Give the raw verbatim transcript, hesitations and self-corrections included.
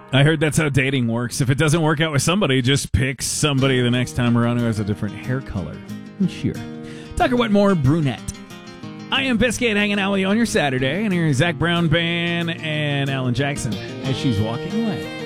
I heard that's how dating works. If it doesn't work out with somebody, just pick somebody the next time around who has a different hair color. Sure. Tucker Wetmore, brunette. I am Biscuit, hanging out with you on your Saturday, and here's Zach Brown Band and Alan Jackson as she's walking away.